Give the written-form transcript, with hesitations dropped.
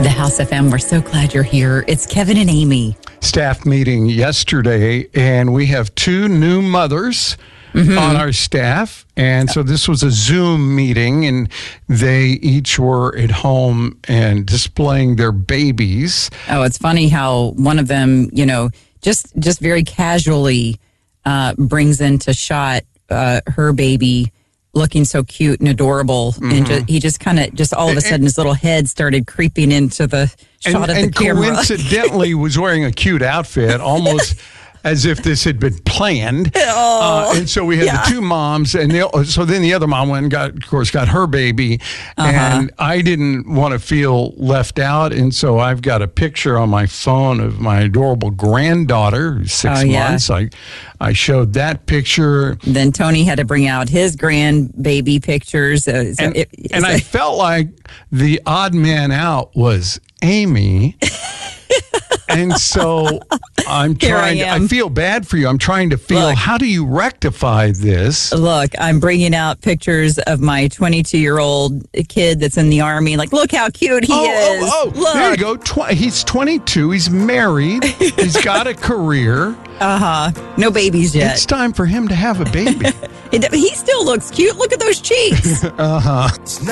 The House FM, we're so glad you're here. It's Kevin and Amy. Staff meeting yesterday, and we have two new mothers on our staff. And so this was a Zoom meeting, and they each were at home and displaying their babies. Oh, it's funny how one of them, just very casually brings into shot her baby looking so cute and adorable. And he just kind of, all of a sudden, his little head started creeping into the shot of the camera. And coincidentally was wearing a cute outfit, almost as if this had been planned. And so we had the two moms, and so then the other mom went and got her baby. And I didn't want to feel left out, and so I've got a picture on my phone of my adorable granddaughter, who's 6 months. I showed that picture. Then Tony had to bring out his grandbaby pictures. And I felt like the odd man out was Amy. And so I feel bad for you. I'm trying to feel, how do you rectify this? Look, I'm bringing out pictures of my 22-year-old kid that's in the Army. Like, look how cute he is. Look. There you go. He's 22. He's married. He's got a career. No babies yet. It's time for him to have a baby. He still looks cute. Look at those cheeks.